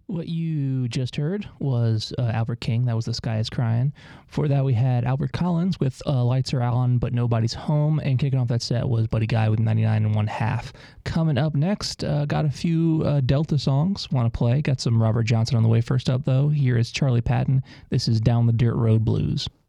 What you just heard was Albert King. That was The Sky is Crying. For that, we had Albert Collins with Lights Are On, But Nobody's Home. And kicking off that set was Buddy Guy with 99 and One Half. Coming up next, got a few Delta songs want to play. Got some Robert Johnson on the way. First up, though, here is Charlie Patton. This is Down the Dirt Road Blues.